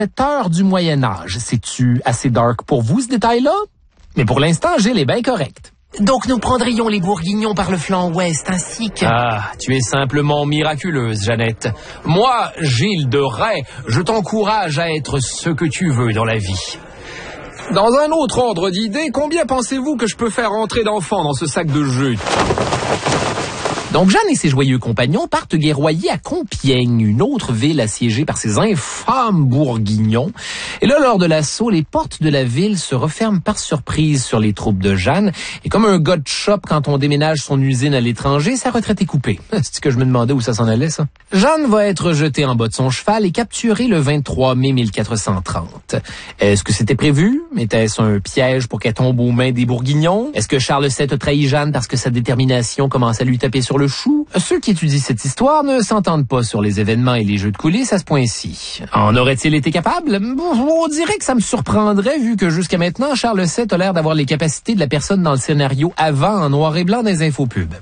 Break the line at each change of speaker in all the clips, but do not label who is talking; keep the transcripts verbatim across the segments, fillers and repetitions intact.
heure du Moyen Âge. C'est-tu assez dark pour vous, ce détail-là? Mais pour l'instant, Gilles est bien correct.
Donc nous prendrions les Bourguignons par le flanc ouest, ainsi que...
Ah, tu es simplement miraculeuse, Jeannette. Moi, Gilles de Rais, je t'encourage à être ce que tu veux dans la vie. Dans un autre ordre d'idée, combien pensez-vous que je peux faire entrer d'enfants dans ce sac de jute?
Donc Jeanne et ses joyeux compagnons partent guerroyer à Compiègne, une autre ville assiégée par ces infâmes Bourguignons. Et là, lors de l'assaut, les portes de la ville se referment par surprise sur les troupes de Jeanne. Et comme un gars de shop quand on déménage son usine à l'étranger, sa retraite est coupée. C'est ce que je me demandais où ça s'en allait, ça. Jeanne va être jetée en bas de son cheval et capturée le vingt-trois mai mille quatre cent trente. Est-ce que c'était prévu? Était-ce un piège pour qu'elle tombe aux mains des Bourguignons? Est-ce que Charles sept a trahi Jeanne parce que sa détermination commence à lui taper sur le chou? Ceux qui étudient cette histoire ne s'entendent pas sur les événements et les jeux de coulisses à ce point-ci. En aurait-il été capable? On dirait que ça me surprendrait vu que jusqu'à maintenant, Charles sept a l'air d'avoir les capacités de la personne dans le scénario avant en noir et blanc dans les infopubs.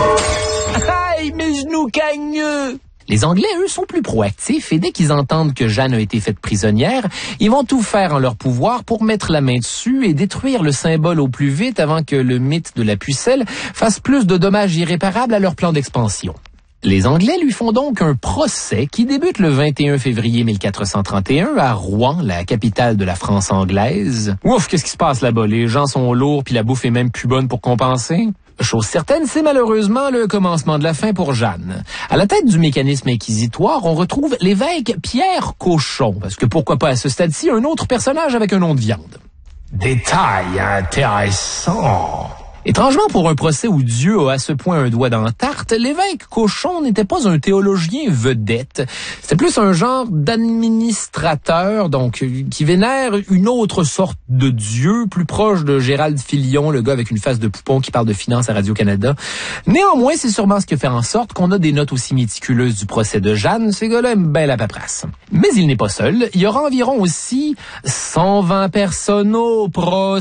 Aïe, mes genoux cagneux!
Les Anglais, eux, sont plus proactifs et dès qu'ils entendent que Jeanne a été faite prisonnière, ils vont tout faire en leur pouvoir pour mettre la main dessus et détruire le symbole au plus vite avant que le mythe de la pucelle fasse plus de dommages irréparables à leur plan d'expansion. Les Anglais lui font donc un procès qui débute le vingt et un février mille quatre cent trente et un à Rouen, la capitale de la France anglaise. Ouf, qu'est-ce qui se passe là-bas? Les gens sont lourds puis la bouffe est même plus bonne pour compenser. Chose certaine, c'est malheureusement le commencement de la fin pour Jeanne. À la tête du mécanisme inquisitoire, on retrouve l'évêque Pierre Cochon, parce que pourquoi pas à ce stade-ci un autre personnage avec un nom de viande.
Détail intéressant.
Étrangement, pour un procès où Dieu a à ce point un doigt dans la tarte, l'évêque Cochon n'était pas un théologien vedette. C'était plus un genre d'administrateur, donc qui vénère une autre sorte de Dieu, plus proche de Gérald Filion, le gars avec une face de poupon qui parle de finance à Radio-Canada. Néanmoins, c'est sûrement ce qui fait en sorte qu'on a des notes aussi méticuleuses du procès de Jeanne. Ces gars-là aiment bien la paperasse. Mais il n'est pas seul. Il y aura environ aussi cent vingt personnes au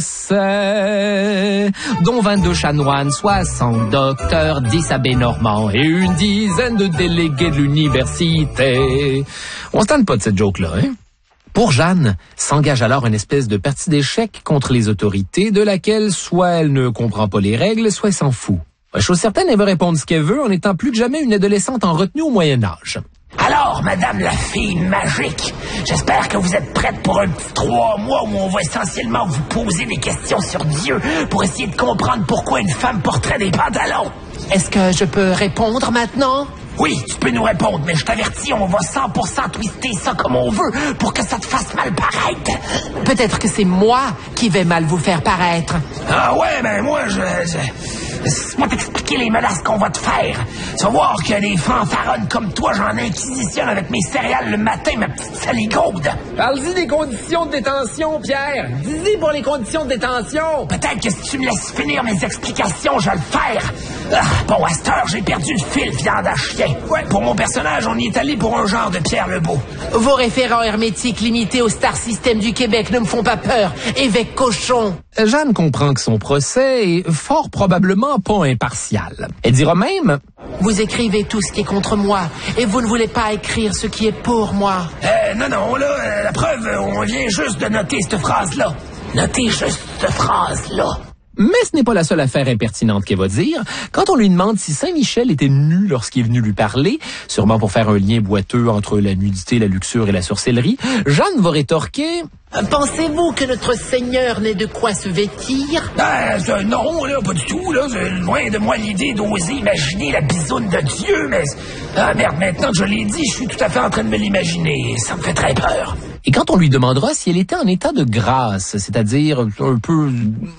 procès, dont vingt-deux chanoines, soixante docteurs, dix abbés normands et une dizaine de délégués de l'université. On se tente pas de cette joke-là, hein? Pour Jeanne, s'engage alors une espèce de partie d'échecs contre les autorités de laquelle soit elle ne comprend pas les règles, soit elle s'en fout. Chose certaine, elle veut répondre ce qu'elle veut en étant plus que jamais une adolescente en retenue au Moyen-Âge.
Alors, madame la fille magique, j'espère que vous êtes prête pour un petit trois mois où on va essentiellement vous poser des questions sur Dieu pour essayer de comprendre pourquoi une femme porterait des pantalons.
Est-ce que je peux répondre maintenant?
Oui, tu peux nous répondre, mais je t'avertis, on va cent pour cent twister ça comme on veut pour que ça te fasse mal paraître.
Peut-être que c'est moi qui vais mal vous faire paraître.
Ah ouais, ben moi, je... je... Laisse-moi t'expliquer les menaces qu'on va te faire. Tu vas voir que des fanfaronnes comme toi, j'en inquisitionne avec mes céréales le matin, ma petite saligraude.
Parle-y des conditions de détention, Pierre. Dis-y pour les conditions de détention.
Peut-être que si tu me laisses finir mes explications, je vais le faire. Ah, bon, à cette heure, j'ai perdu le fil, viande à chien. Ouais, pour mon personnage, on y est allé pour un genre de Pierre Lebeau.
Vos référents hermétiques limités au Star System du Québec ne me font pas peur, évêque Cochon.
Jeanne comprend que son procès est fort probablement pas impartial. Elle dira même...
Vous écrivez tout ce qui est contre moi, et vous ne voulez pas écrire ce qui est pour moi.
Euh, non, non, là, euh, la preuve, on vient juste de noter cette phrase-là. Notez juste cette phrase-là.
Mais ce n'est pas la seule affaire impertinente qu'elle va dire. Quand on lui demande si Saint-Michel était nu lorsqu'il est venu lui parler, sûrement pour faire un lien boiteux entre la nudité, la luxure et la sorcellerie, Jeanne va rétorquer...
Pensez-vous que notre Seigneur n'ait de quoi se vêtir?
Ben, euh, non, là, pas du tout, là. C'est loin de moi l'idée d'oser imaginer la bisoune de Dieu, mais... Ah, merde, maintenant que je l'ai dit, je suis tout à fait en train de me l'imaginer. Ça me fait très peur.
Et quand on lui demandera si elle était en état de grâce, c'est-à-dire un peu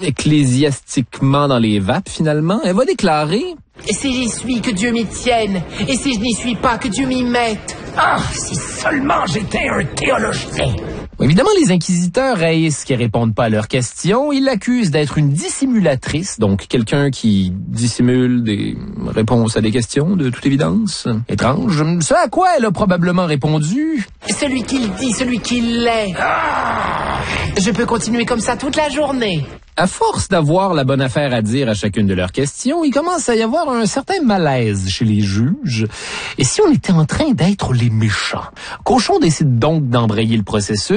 ecclésiastiquement dans les vapes, finalement, elle va déclarer...
Et si j'y suis, que Dieu m'y tienne. Et si je n'y suis pas, que Dieu m'y mette.
Ah, si seulement j'étais un théologien.
Évidemment, les inquisiteurs haïssent qui répondent pas à leurs questions. Ils l'accusent d'être une dissimulatrice, donc quelqu'un qui dissimule des réponses à des questions, de toute évidence. Étrange. Ce à quoi elle a probablement répondu...
Celui qui le dit, celui qui l'est.
Ah!
Je peux continuer comme ça toute la journée.
À force d'avoir la bonne affaire à dire à chacune de leurs questions, il commence à y avoir un certain malaise chez les juges. Et si on était en train d'être les méchants? Cochon décide donc d'embrayer le processus